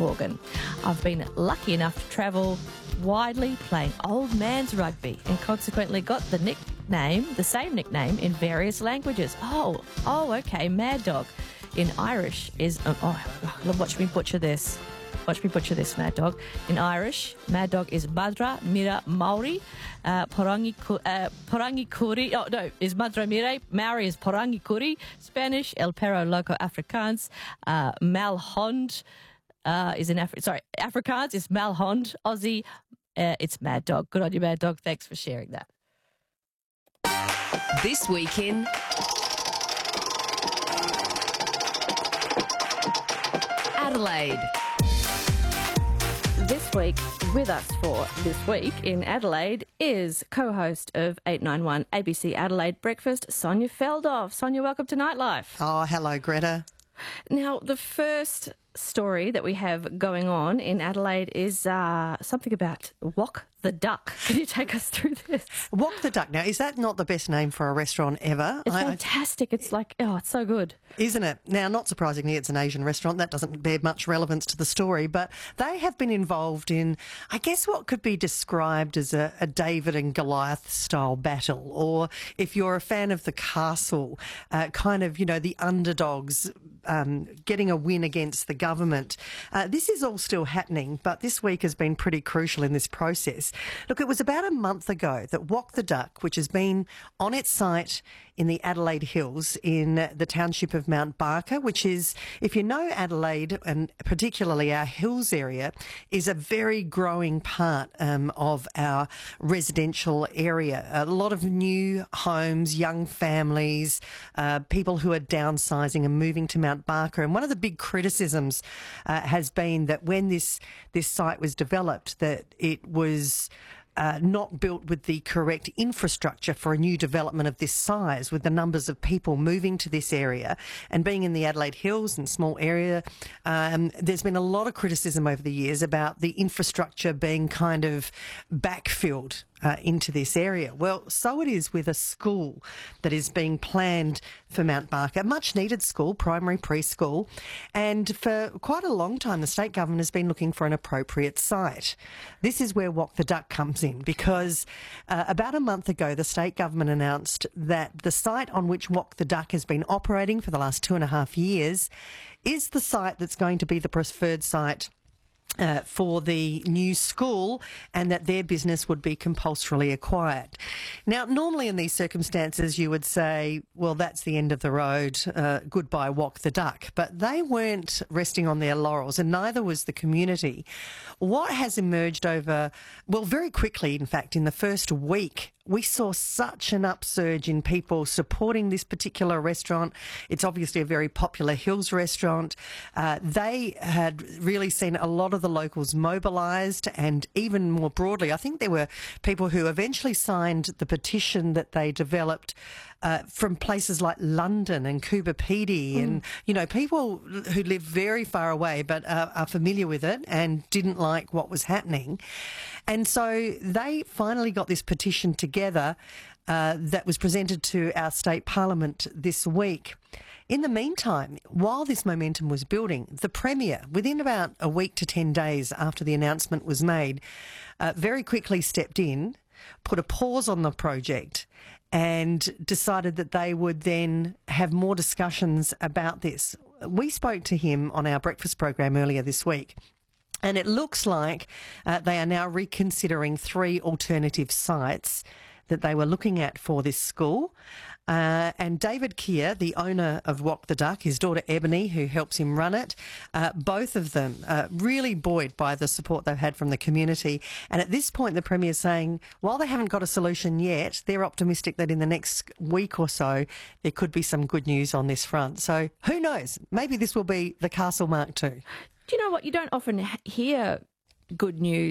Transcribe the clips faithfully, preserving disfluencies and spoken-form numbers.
Morgan. I've been lucky enough to travel widely playing old man's rugby and consequently got the nickname, the same nickname in various languages. Oh, oh, okay, Mad Dog in Irish is, oh, oh watch me butcher this. Watch me butcher this, Mad Dog. In Irish, Mad Dog is Madra Mira Maori. Uh, Porangi, uh, Porangi Kuri. Oh, no, is Madra Mire. Maori is Porangi Kuri. Spanish, El Perro Loco Afrikaans. Uh, Malhond uh, is in Afri- Sorry, Afrikaans is Malhond. Aussie, uh, it's Mad Dog. Good on you, Mad Dog. Thanks for sharing that. This week in Adelaide. This week, with us for This Week in Adelaide is co-host of eight nine one A B C Adelaide Breakfast, Sonia Feldhoff. Sonia, welcome to Nightlife. Oh, hello, Greta. Now, the first story that we have going on in Adelaide is uh, something about Wok the Duck. Can you take us through this? Wok the Duck. Now, is that not the best name for a restaurant ever? It's I, fantastic. It's like, oh, it's so good. Isn't it? Now, not surprisingly, it's an Asian restaurant. That doesn't bear much relevance to the story, but they have been involved in, I guess, what could be described as a, a David and Goliath style battle, or if you're a fan of The Castle, uh, kind of, you know, the underdogs um, getting a win against the government. Uh, this is all still happening, but this week has been pretty crucial in this process. Look, it was about a month ago that Wok the Duck, which has been on its site in the Adelaide Hills in the township of Mount Barker, which is, if you know Adelaide, and particularly our hills area, is a very growing part um, of our residential area. A lot of new homes, young families, uh, people who are downsizing and moving to Mount Barker. And one of the big criticisms uh, has been that when this, this site was developed, that it was Uh, not built with the correct infrastructure for a new development of this size, with the numbers of people moving to this area and being in the Adelaide Hills and small area. Um, there's been a lot of criticism over the years about the infrastructure being kind of backfilled Uh, into this area. Well, so it is with a school that is being planned for Mount Barker, a much needed school, primary preschool, and for quite a long time the state government has been looking for an appropriate site. This is where Wok the Duck comes in, because uh, about a month ago the state government announced that the site on which Wok the Duck has been operating for the last two and a half years is the site that's going to be the preferred site Uh, for the new school, and that their business would be compulsorily acquired. Now, normally in these circumstances you would say, well, that's the end of the road, uh, goodbye Wok the Duck. But they weren't resting on their laurels, and neither was the community. What has emerged over, well, very quickly, in fact, in the first week, we saw such an upsurge in people supporting this particular restaurant. It's obviously a very popular Hills restaurant. Uh, they had really seen a lot of the locals mobilised, and even more broadly, I think there were people who eventually signed the petition that they developed uh, from places like London and Coober Pedy, mm. and, you know, people who live very far away but uh, are familiar with it and didn't like what was happening. And so they finally got this petition together uh, that was presented to our state parliament this week. In the meantime, while this momentum was building, the Premier, within about a week to ten days after the announcement was made, uh, very quickly stepped in, put a pause on the project, and decided that they would then have more discussions about this. We spoke to him on our breakfast program earlier this week, and it looks like uh, they are now reconsidering three alternative sites that they were looking at for this school. Uh, and David Keir, the owner of Wok the Duck, his daughter Ebony, who helps him run it, uh, both of them uh, really buoyed by the support they've had from the community. And at this point, the Premier's saying, while they haven't got a solution yet, they're optimistic that in the next week or so, there could be some good news on this front. So who knows? Maybe this will be the Castle Mark two. Do you know what? You don't often hear good news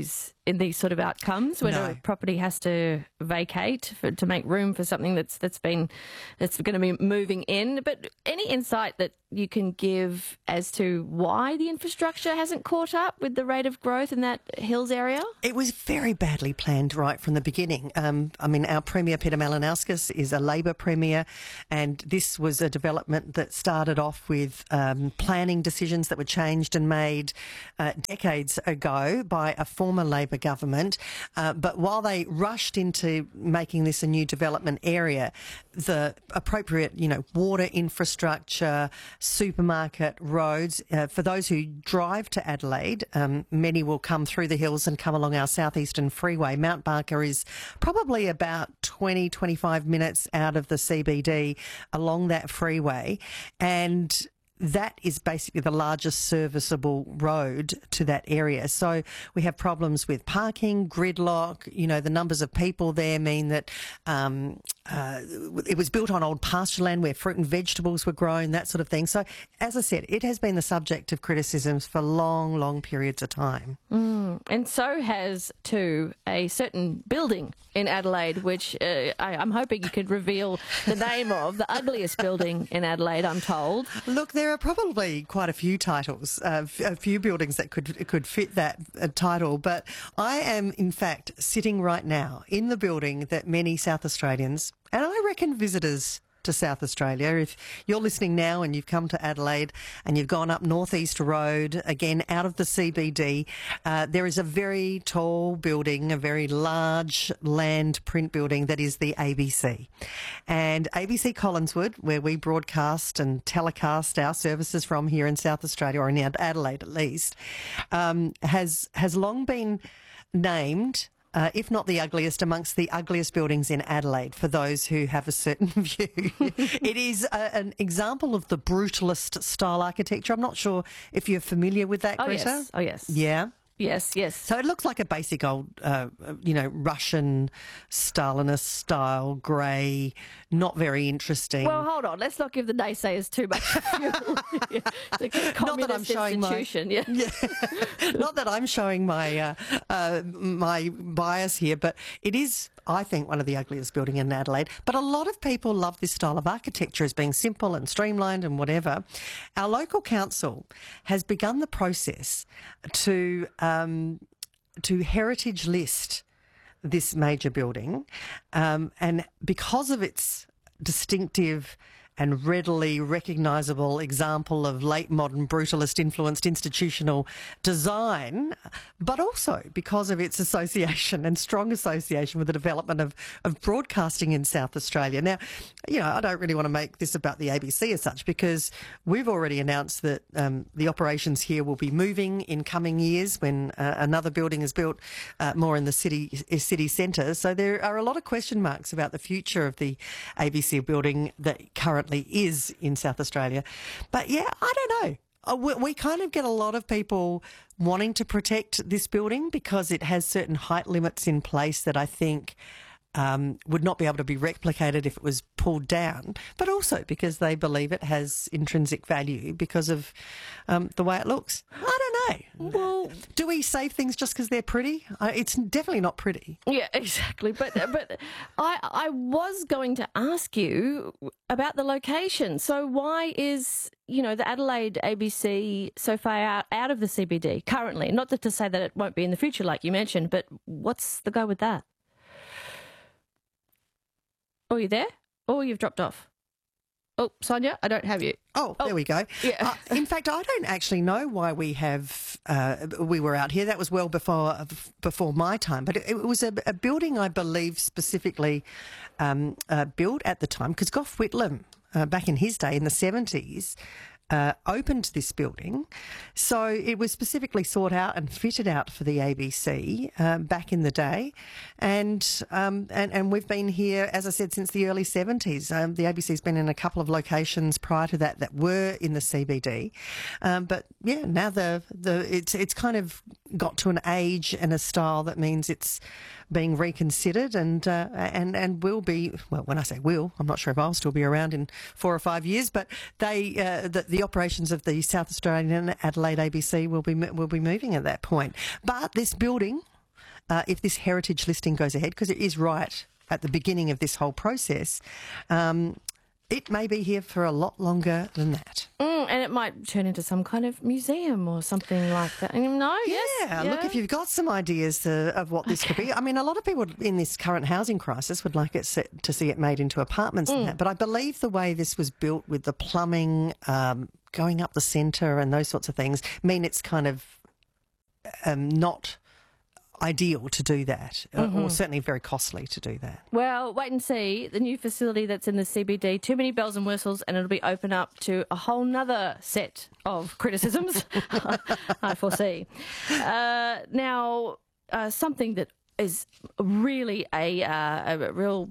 in these sort of outcomes when No. a property has to vacate for, to make room for something that's that's been that's going to be moving in. But any insight that you can give as to why the infrastructure hasn't caught up with the rate of growth in that hills area? It was very badly planned right from the beginning. Um, I mean, our Premier, Peter Malinauskas, is a Labor Premier, and this was a development that started off with um, planning decisions that were changed and made uh, decades ago by a former Labor government. Uh, but while they rushed into making this a new development area, the appropriate, you know, water infrastructure, supermarket, roads, uh, for those who drive to Adelaide, um, many will come through the hills and come along our southeastern freeway. Mount Barker is probably about twenty, twenty-five minutes out of the C B D along that freeway, and that is basically the largest serviceable road to that area. So we have problems with parking, gridlock. You know, the numbers of people there mean that um, uh, it was built on old pasture land where fruit and vegetables were grown, that sort of thing. So, as I said, it has been the subject of criticisms for long, long periods of time. Mm. And so has, too, a certain building in Adelaide, which uh, I, I'm hoping you could reveal the name of, the ugliest building in Adelaide, I'm told. Look, there are probably quite a few titles, uh, a few buildings that could could fit that uh, title, but I am in fact sitting right now in the building that many South Australians, and I reckon visitors to South Australia, if you're listening now and you've come to Adelaide and you've gone up North East Road, again out of the C B D, uh, there is a very tall building, a very large land print building that is the A B C. And A B C Collinswood, where we broadcast and telecast our services from here in South Australia, or in Adelaide at least, um, has has long been named Uh, if not the ugliest, amongst the ugliest buildings in Adelaide, for those who have a certain view. It is a, an example of the brutalist style architecture. I'm not sure if you're familiar with that, Oh, Greta. yes. Oh, yes. Yeah. Yes, yes. So it looks like a basic old, uh, you know, Russian Stalinist style, grey, not very interesting. Well, hold on. Let's not give the naysayers too much fuel. It's a communist Not that I'm showing my- institution. Yeah. Yeah. Not that I'm showing my uh, uh, my bias here, but it is, I think, one of the ugliest buildings in Adelaide. But a lot of people love this style of architecture as being simple and streamlined and whatever. Our local council has begun the process to um, to heritage list this major building, um, and because of its distinctive and readily recognisable example of late modern brutalist influenced institutional design, but also because of its association and strong association with the development of, of broadcasting in South Australia. Now, you know, I don't really want to make this about the A B C as such, because we've already announced that um, the operations here will be moving in coming years when uh, another building is built uh, more in the city city centre. So there are a lot of question marks about the future of the A B C building that currently is in South Australia. But yeah, I don't know. Uh, We, we kind of get a lot of people wanting to protect this building because it has certain height limits in place that I think um, would not be able to be replicated if it was pulled down, but also because they believe it has intrinsic value because of um, the way it looks. I don't know. Well, do we save things just because they're pretty? Uh, it's definitely not pretty. yeah, exactly. But but I I was going to ask you about the location. So why is, you know, the Adelaide A B C so far out, out of the C B D currently? Not that to say that it won't be in the future, like you mentioned, but what's the go with that? Oh, you there? Oh, you've dropped off. Oh, Sonia, I don't have you. Oh, Oh, there we go. yeah. Uh, in fact, I don't actually know why we have uh, we were out here. That was well before before my time, but it, it was a, a building, I believe, specifically um, uh, built at the time because Gough Whitlam, uh, back in his day in the seventies, uh, opened this building. So it was specifically sought out and fitted out for the A B C um, back in the day. And, um, and and we've been here, as I said, since the early seventies. Um, the A B C's been in a couple of locations prior to that that were in the C B D. Um, but yeah, now the, the it's it's kind of got to an age and a style that means it's being reconsidered and uh, and and will be, well, when I say will, I'm not sure if I'll still be around in four or five years, but they uh, the, the operations of the South Australian Adelaide A B C will be will be moving at that point. But this building uh, if this heritage listing goes ahead, because it is right at the beginning of this whole process, um, it may be here for a lot longer than that. Mm, and it might turn into some kind of museum or something like that. No, Yeah, yes, yeah. look, if you've got some ideas uh, of what this could be. I mean, a lot of people in this current housing crisis would like it set, to see it made into apartments Mm. and that. But I believe the way this was built with the plumbing, um, going up the centre and those sorts of things, mean it's kind of um, not ideal to do that, mm-hmm. or certainly very costly to do that. Well, wait and see. The new facility that's in the C B D, too many bells and whistles, and it'll be open up to a whole nother set of criticisms, I foresee. Uh, now, uh, something that is really a, uh, a real...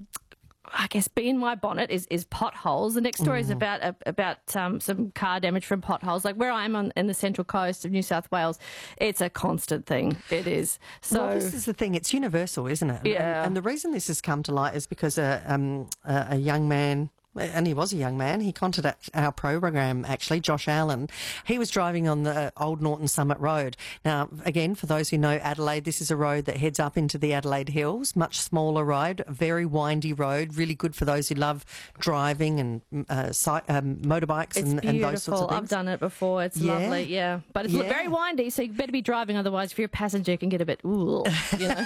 I guess bee in my bonnet is, is potholes. The next story is about uh, about um, some car damage from potholes. Like where I am on in the central coast of New South Wales, it's a constant thing. It is. So well, this is the thing. It's universal, isn't it? Yeah. And, and the reason this has come to light is because a, um, a, a young man, and he was a young man, he contacted our program, actually, Josh Allen. He was driving on the Old Norton Summit Road. Now, again, for those who know Adelaide, this is a road that heads up into the Adelaide Hills, much smaller road, a very windy road, really good for those who love driving and uh, si- um, motorbikes it's and, beautiful. and those sorts of things. I've done it before. It's Yeah. lovely, yeah. But it's Yeah. very windy, so you better be driving, otherwise if you're a passenger, you can get a bit, ooh, you know.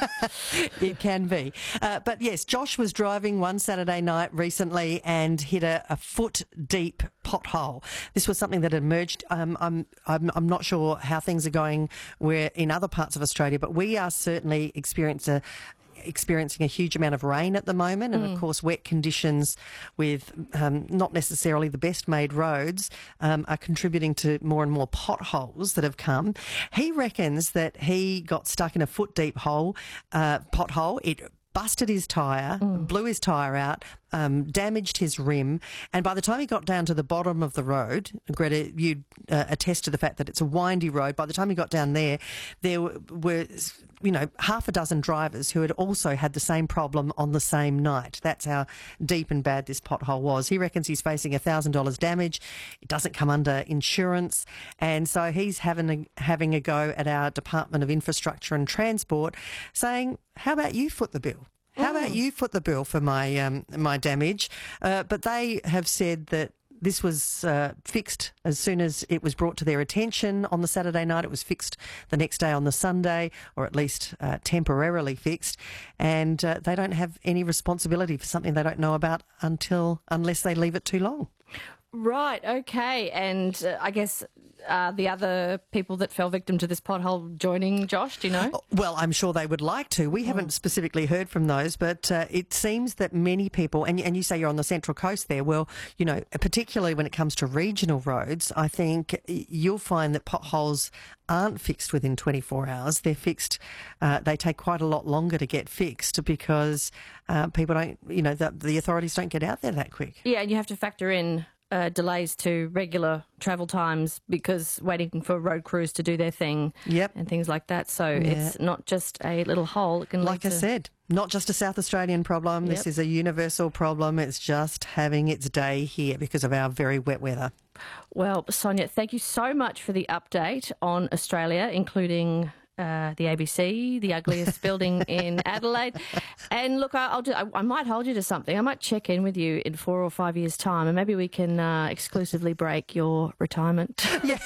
It can be. Uh, but yes, Josh was driving one Saturday night recently and hit a, a foot deep pothole. This was something that emerged. Um, I'm, I'm I'm not sure how things are going where in other parts of Australia, but we are certainly experiencing a experiencing a huge amount of rain at the moment, and of course wet conditions with um, not necessarily the best made roads um, are contributing to more and more potholes that have come. He reckons that he got stuck in a foot deep hole, uh, pothole. It busted his tyre, mm. blew his tyre out, um, damaged his rim, and by the time he got down to the bottom of the road, Greta, you'd uh, attest to the fact that it's a windy road, by the time he got down there, there were, you know, half a dozen drivers who had also had the same problem on the same night. That's how deep and bad this pothole was. He reckons he's facing one thousand dollars damage. It doesn't come under insurance, and so he's having a, having a go at our Department of Infrastructure and Transport, saying, how about you foot the bill? How about you foot the bill for my um, my damage? Uh, but they have said that this was uh, fixed as soon as it was brought to their attention on the Saturday night. It was fixed the next day on the Sunday, or at least uh, temporarily fixed. And uh, they don't have any responsibility for something they don't know about until unless they leave it too long. Right, okay. And uh, I guess uh, the other people that fell victim to this pothole joining Josh, do you know? Well, I'm sure they would like to. We haven't specifically heard from those, but uh, it seems that many people, and, and you say you're on the Central Coast there, well, you know, particularly when it comes to regional roads, I think you'll find that potholes aren't fixed within twenty-four hours. They're fixed, uh, they take quite a lot longer to get fixed because uh, people don't, you know, the, the authorities don't get out there that quick. Yeah, and you have to factor in Uh, delays to regular travel times because waiting for road crews to do their thing, yep. and things like that. So yeah. it's not just a little hole. It can like I to... said, not just a South Australian problem. Yep. This is a universal problem. It's just having its day here because of our very wet weather. Well, Sonia, thank you so much for the update on Australia, including Uh, the A B C, the ugliest building in Adelaide. And look, I, I'll do, I, I might hold you to something. I might check in with you in four or five years' time, and maybe we can uh, exclusively break your retirement. Yeah.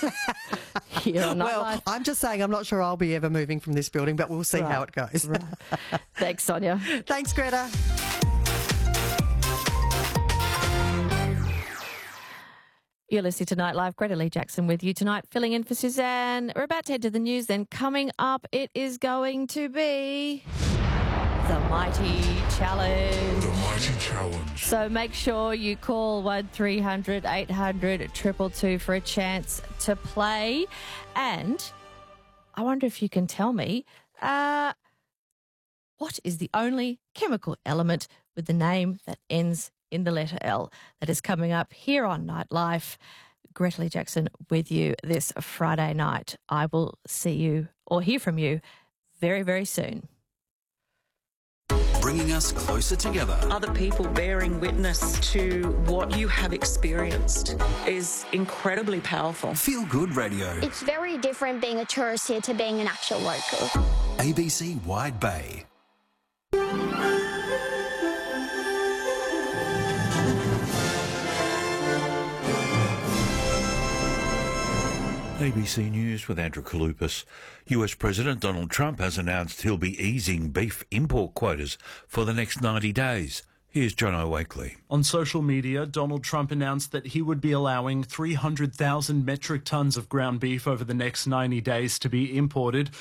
Here on Well, Nightlife. I'm just saying I'm not sure I'll be ever moving from this building, but we'll see Right. how it goes. Right. Thanks, Sonia. Thanks, Greta. You're listening to Nightlife. Greta Lee Jackson with you tonight, filling in for Suzanne. We're about to head to the news then. Coming up, it is going to be the Mighty Challenge. The Mighty Challenge. So make sure you call one three hundred eight hundred two two two for a chance to play. And I wonder if you can tell me, uh, what is the only chemical element with the name that ends in the letter L? That is coming up here on Nightlife. Greta Lee Jackson with you this Friday night. I will see you or hear from you very, very soon. bringing us closer together. Other people bearing witness to what you have experienced is incredibly powerful. Feel Good Radio. It's very different being a tourist here to being an actual local. A B C Wide Bay. A B C News with Andrew Kalupas. U S President Donald Trump has announced he'll be easing beef import quotas for the next ninety days. Here's John O'Wakely. On social media, Donald Trump announced that he would be allowing three hundred thousand metric tonnes of ground beef over the next ninety days to be imported,